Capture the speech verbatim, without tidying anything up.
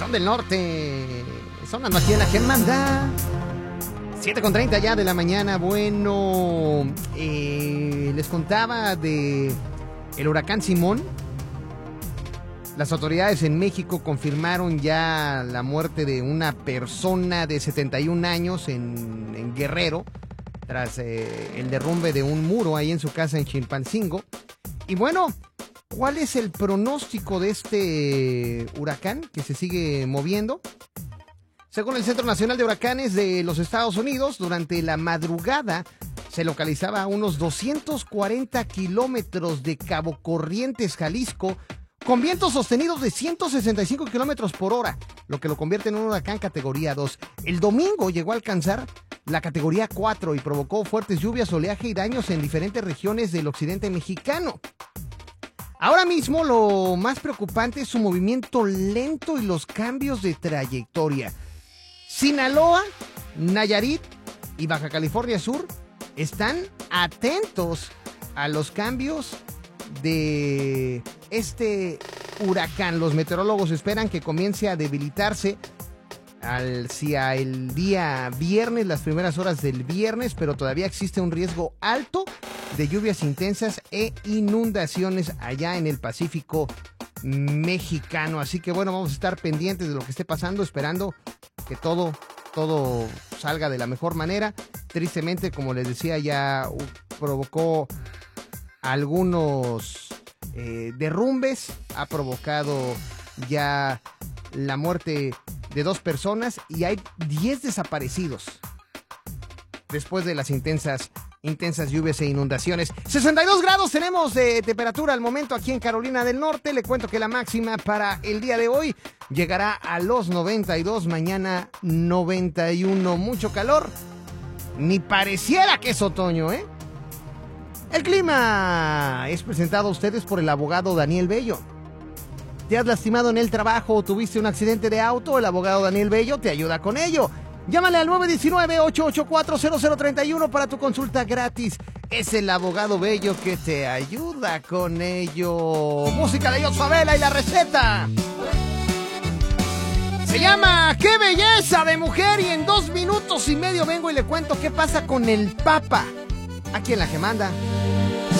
Son del norte. Sonando aquí en la que manda. siete con treinta ya de la mañana. Bueno, eh, les contaba de el huracán Simón. Las autoridades en México confirmaron ya la muerte de una persona de setenta y un años en, en Guerrero, tras eh, el derrumbe de un muro ahí en su casa en Chilpancingo. Y bueno, ¿cuál es el pronóstico de este huracán que se sigue moviendo? Según el Centro Nacional de Huracanes de los Estados Unidos, durante la madrugada se localizaba a unos doscientos cuarenta kilómetros de Cabo Corrientes, Jalisco, con vientos sostenidos de ciento sesenta y cinco kilómetros por hora, lo que lo convierte en un huracán categoría dos. El domingo llegó a alcanzar la categoría cuatro y provocó fuertes lluvias, oleaje y daños en diferentes regiones del occidente mexicano. Ahora mismo lo más preocupante es su movimiento lento y los cambios de trayectoria. Sinaloa, Nayarit y Baja California Sur están atentos a los cambios de este huracán. Los meteorólogos esperan que comience a debilitarse hacia el día viernes, las primeras horas del viernes, pero todavía existe un riesgo alto de lluvias intensas e inundaciones allá en el Pacífico mexicano. Así que bueno, vamos a estar pendientes de lo que esté pasando, esperando que todo, todo salga de la mejor manera. Tristemente, como les decía, ya provocó algunos eh, derrumbes, ha provocado ya la muerte de dos personas y hay diez desaparecidos después de las intensas intensas lluvias e inundaciones. sesenta y dos grados tenemos de temperatura al momento aquí en Carolina del Norte. Le cuento que la máxima para el día de hoy llegará a los noventa y dos, mañana noventa y uno. Mucho calor, ni pareciera que es otoño, ¿eh? El clima es presentado a ustedes por el abogado Daniel Bello. ¿Te has lastimado en el trabajo o tuviste un accidente de auto? El abogado Daniel Bello te ayuda con ello. Llámale al nueve uno nueve, ocho ocho cuatro, cero cero tres uno para tu consulta gratis. Es el abogado Bello que te ayuda con ello. Música de Jos Favela y la receta se llama ¡Qué belleza de mujer! Y en dos minutos y medio vengo y le cuento qué pasa con el Papa aquí en La que manda.